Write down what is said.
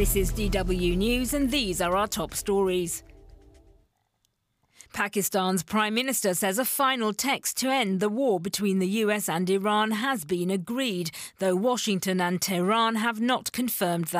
This is DW News and these are our top stories. Pakistan's Prime Minister says a final text to end the war between the US and Iran has been agreed, though Washington and Tehran have not confirmed that.